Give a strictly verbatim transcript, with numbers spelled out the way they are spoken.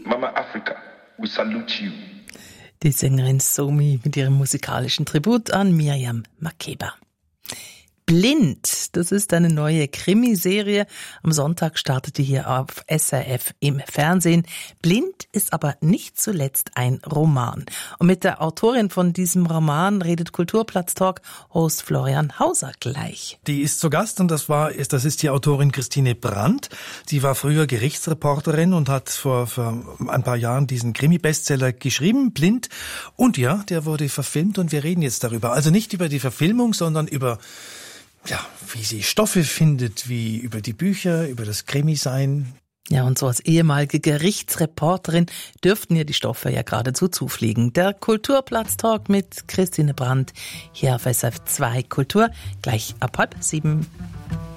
Mama Africa, we salute you. Die Sängerin Somi mit ihrem musikalischen Tribut an Miriam Makeba. Blind, das ist eine neue Krimiserie. Am Sonntag startete hier auf S R F im Fernsehen. Blind ist aber nicht zuletzt ein Roman. Und mit der Autorin von diesem Roman redet Kulturplatz-Talk Host Florian Hauser gleich. Die ist zu Gast und das war, das ist die Autorin Christine Brandt. Sie war früher Gerichtsreporterin und hat vor, vor ein paar Jahren diesen Krimi-Bestseller geschrieben, Blind. Und ja, der wurde verfilmt und wir reden jetzt darüber. Also nicht über die Verfilmung, sondern über ja, wie sie Stoffe findet, wie über die Bücher, über das Krimi-Sein. Ja, und so als ehemalige Gerichtsreporterin dürften ihr die Stoffe ja geradezu zufliegen. Der Kulturplatz-Talk mit Christine Brandt hier auf S R F zwei Kultur, gleich ab halb sieben.